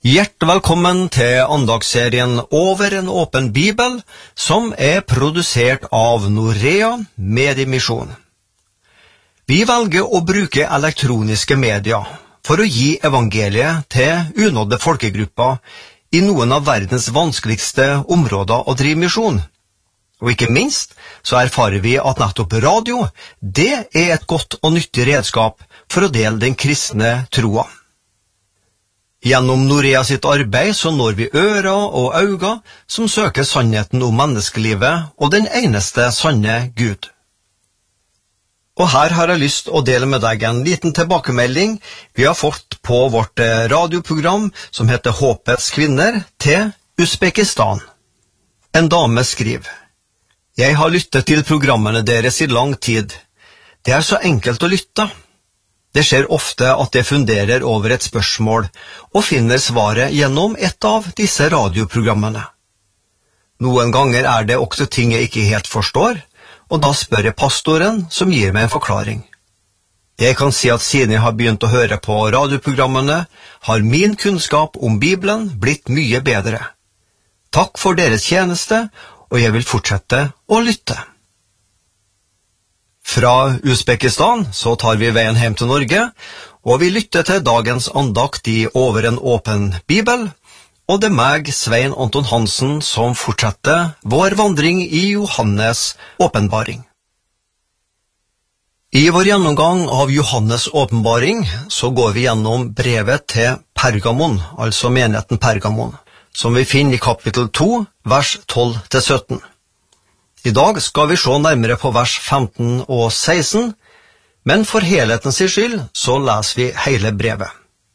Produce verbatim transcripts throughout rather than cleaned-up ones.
Hjertelig velkommen til andagsserien Over en åpen bibel, som er produsert av Norea Mediemisjon. Vi velger å bruke elektroniske medier for å gi evangeliet til unådde folkegrupper i noen av verdens vanskeligste områder å drive misjon. Og ikke minst så erfarer vi at nettopp radio, det er et godt og nyttig redskap for å dele den kristne troa. Gjennom Norea sitt arbeid så når vi ører og øyne som søker sannheten om menneskelivet og den eneste sanne Gud. Og her har jeg lyst å dele med deg en liten tilbakemelding vi har fått på vårt radioprogram som heter Håpets kvinner til Uzbekistan. En dame skriver: Jeg har lyttet til programmene deres i lang tid. Det er så enkelt å lytte. Det skjer ofte at jeg funderer over et spørsmål og finner svaret gjennom et av disse radioprogrammene. Noen ganger er det også ting jeg ikke helt forstår, og da spør jeg pastoren som gir meg en forklaring. Jeg kan si at siden jeg har begynt å høre på radioprogrammene, har min kunnskap om Bibelen blitt mye bedre. Takk for deres tjeneste, og jeg vil fortsette å lytte. Fra Uzbekistan så tar vi veien hjem til Norge, og vi lytter til dagens andakt i Over en åpen bibel, og det er meg, Svein Anton Hansen, som fortsetter vår vandring i Johannes åpenbaring. I vår gjennomgang av Johannes åpenbaring så går vi gjennom brevet til Pergamon, altså menigheten Pergamon, som vi finner i kapittel to, vers tolv til sytten. I dag skal vi se nærmere på vers femten og seksten, men for helhetens skyld så leser vi hele brevet.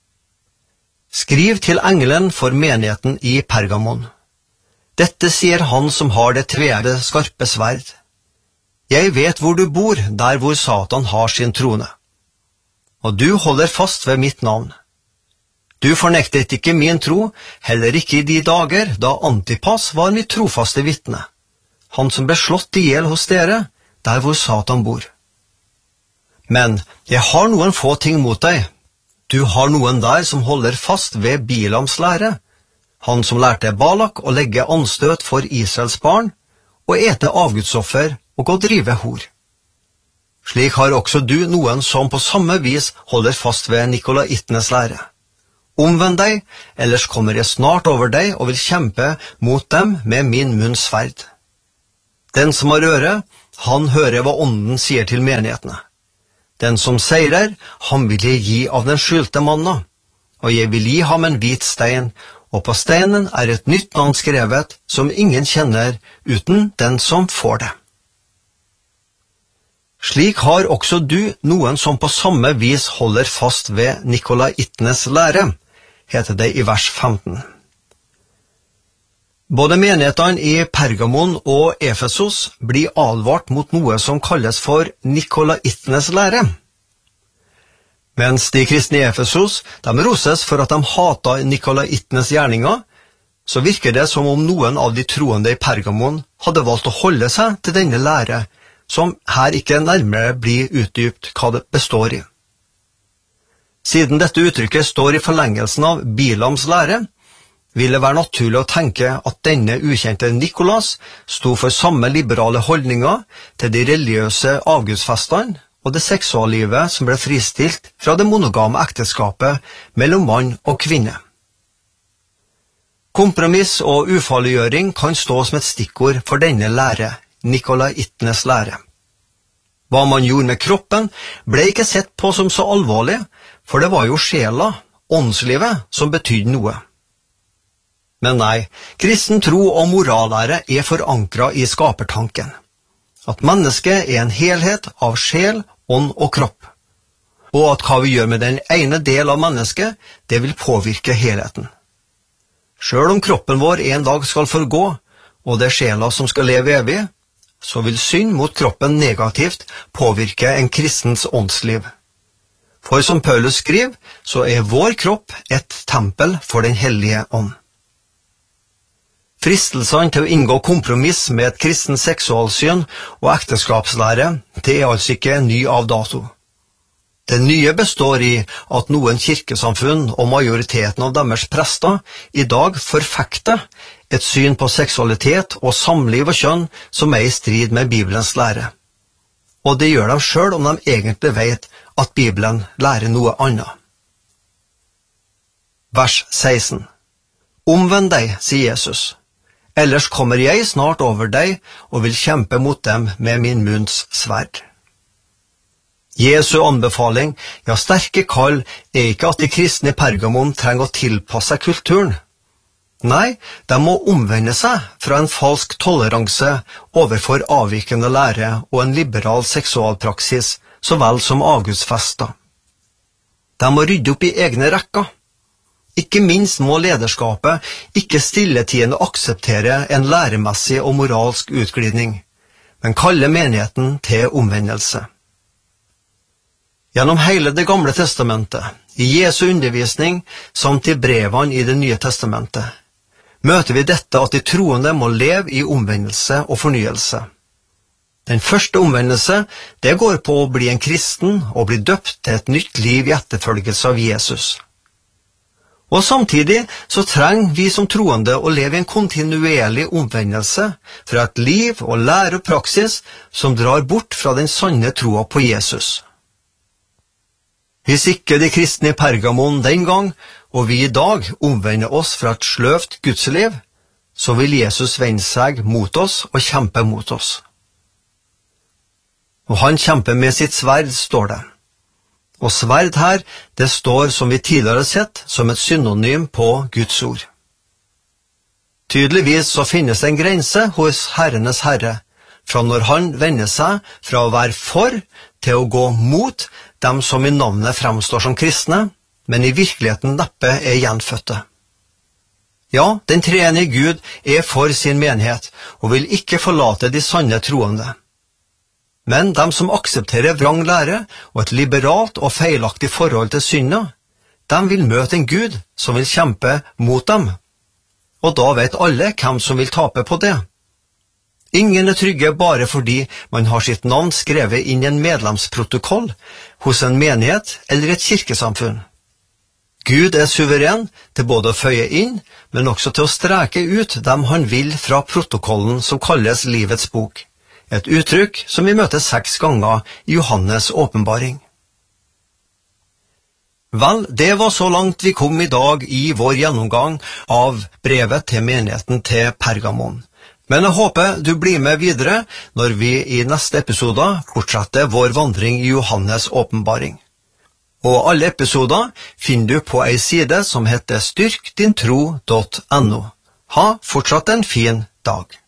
Skriv til engelen for menigheten i Pergamon. Dette sier han som har det tveeggede skarpe sverd. Jeg vet hvor du bor, der hvor Satan har sin trone. Og du holder fast ved mitt navn. Du fornektet ikke min tro, heller ikke i de dager da Antipas var mitt trofaste vitne. Han som ble slått i hjel hos dere, der hvor Satan bor. Men jeg har noen få ting mot deg. Du har noen der som holder fast ved Bilams lære, han som lærte Balak å legge anstøt for Israels barn, og ete avgudsoffer og å drive hor. Slik har også du noen som på samme vis holder fast ved nikolaittenes lære. Omvend deg, ellers kommer jeg snart over deg og vil kjempe mot dem med min munns sverd. Den som har øre, han hører hva ånden sier til menighetene. Den som seirer, han vil jeg gi av den skyldte manna, og jeg vil gi ham en hvit stein, og på steinen er et nytt navn skrevet som ingen kjenner uten den som får det. Slik har også du noen som på samme vis holder fast ved nikolaittenes lære, heter det i vers femten. Både menighetene i Pergamon og Efesos blir advart mot noe som kalles for nikolaittenes lære. Mens de kristne i Efesos de roses for at de hater nikolaittenes gjerninger, så virker det som om noen av de troende i Pergamon hadde valgt å holde seg til denne lære, som her ikke nærmere blir utdypt hva det består i. Siden dette uttrykket står i forlengelsen av Bilams lære, vil det være naturlig å tenke at denne ukjente Nikolas sto for samme liberale holdninger til de religiøse avgudsfestene og det seksuallivet som ble fristilt fra det monogame ekteskapet mellom mann og kvinne. Kompromiss og ufarliggjøring kan stå som et stikkord for denne lære, nikolaittenes lære. Hva man gjorde med kroppen ble ikke sett på som så alvorlig, for det var jo sjela, åndslivet, som betydde noe. Men nei, kristen tro og morallære er forankret i skapertanken. At mennesket er en helhet av sjel, ånd og kropp. Og at hva vi gjør med den ene del av mennesket, det vil påvirke helheten. Selv om kroppen vår en dag skal forgå, og det er sjela som skal leve evig, så vil synd mot kroppen negativt påvirke en kristens åndsliv. For som Paulus skriver, så er vår kropp et tempel for den hellige ånd. Fristelsene til å inngå kompromiss med et kristen seksualsyn og ekteskapslære, det er altså ikke ny av dato. Det nye består i at noen kirkesamfunn og majoriteten av deres prester i dag forfekter et syn på seksualitet og samliv og kjønn som er i strid med Bibelens lære. Og det gjør de selv om de egentlig vet at Bibelen lærer noe annet. Vers seksten. Omvend deg, sier Jesus, ellers kommer jeg snart over deg og vil kjempe mot dem med min munns sverd. Jesu anbefaling, ja sterke kall, er ikke at de kristne i Pergamon trenger å tilpasse seg kulturen. Nei, de må omvende seg fra en falsk toleranse overfor avvikende lære og en liberal seksualpraksis, så vel som avgudsfester. De må rydde opp i egne rekker. Ikke minst må lederskapet ikke stilletiende akseptere en læremessig og moralsk utglidning, men kalle menigheten til omvendelse. Gjennom hele det gamle testamentet, i Jesu undervisning, samt i brevene i det nye testamentet, møter vi dette at de troende må leve i omvendelse og fornyelse. Den første omvendelse, det går på å bli en kristen og bli døpt til et nytt liv i etterfølgelse av Jesus. Og samtidig så trenger vi som troende å leve i en kontinuerlig omvendelse fra et liv og lære og praksis som drar bort fra den sanne troa på Jesus. Hvis ikke de kristne i Pergamon den gang, og vi i dag omvender oss fra et sløvt gudsliv, så vil Jesus vende seg mot oss og kjempe mot oss. Og han kjemper med sitt sverd, står det. Og sverd her, det står som vi tidligere har sett, som et synonym på Guds ord. Tydeligvis så finnes det en grense hos Herrenes Herre, fra når han vender seg fra å være for til å gå mot dem som i navnet fremstår som kristne, men i virkeligheten neppe er gjenfødte. Ja, den treenige Gud er for sin menighet, og vil ikke forlate de sanne troende. Men dem som aksepterer vrang lære og et liberalt og feilaktig forhold til synda, dem vil møte en Gud som vil kjempe mot dem. Og da vet alle hvem som vil tape på det. Ingen er trygge bare fordi man har sitt navn skrevet inn i en medlemsprotokoll hos en menighet eller et kirkesamfunn. Gud er suveren til både å føye inn, men også til å streke ut dem han vil fra protokollen som kalles livets bok. Et uttrykk som vi møter seks ganger i Johannes åpenbaring. Vel, det var så langt vi kom i dag i vår gjennomgang av brevet til menigheten til Pergamon. Men jeg håper du blir med videre når vi i neste episode fortsetter vår vandring i Johannes åpenbaring. Og alle episoder finner du på ei side som heter styrk din tro punktum no. Ha fortsatt en fin dag.